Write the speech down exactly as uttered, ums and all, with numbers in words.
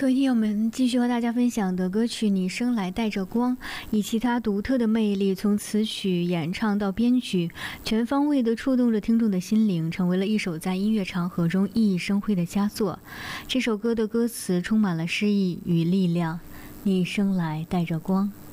各位听友们，继续和大家分享的歌曲《你生来带着光》，以其他独特的魅力，从词曲、演唱到编曲，全方位地触动着听众的心灵，成为了一首在音乐长河中熠熠生辉的佳作。这首歌的歌词充满了诗意与力量，你生来带着光。